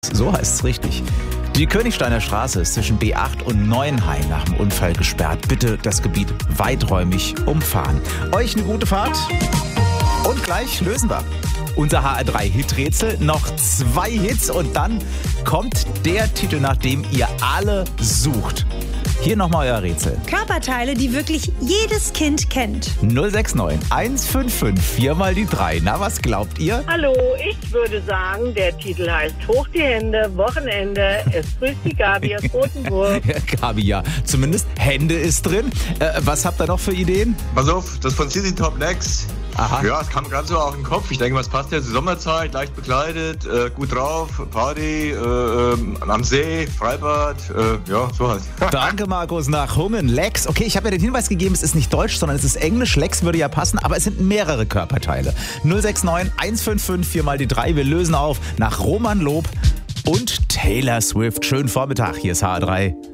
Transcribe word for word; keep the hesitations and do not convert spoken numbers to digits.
So heißt es richtig. Die Königsteiner Straße ist zwischen B acht und Neuenhain nach dem Unfall gesperrt. Bitte das Gebiet weiträumig umfahren. Euch eine gute Fahrt und gleich lösen wir unser H R drei Hiträtsel. Noch zwei Hits und dann kommt der Titel, nach dem ihr alle sucht. Hier nochmal euer Rätsel. Körperteile, die wirklich jedes Kind kennt. null sechs neun eins fünf fünf vier mal die drei. Na, was glaubt ihr? Hallo, ich würde sagen, der Titel heißt Hoch die Hände, Wochenende. Es grüßt die Gabi aus Rotenburg. Ja, Gabi, ja. Zumindest Hände ist drin. Äh, was habt ihr noch für Ideen? Pass auf, das von C C Top Next. Aha. Ja, es kam gerade so auf den Kopf. Ich denke, was passt jetzt? Sommerzeit, leicht bekleidet, äh, gut drauf, Party, äh, äh, am See, Freibad, äh, ja, so halt. Danke, Markus, nach Hungen. Lex. Okay, ich habe ja den Hinweis gegeben, es ist nicht Deutsch, sondern es ist Englisch. Lex würde ja passen, aber es sind mehrere Körperteile. null sechs neun eins fünf fünf vier mal die drei. Wir lösen auf nach Roman Lob und Taylor Swift. Schönen Vormittag, hier ist H R drei.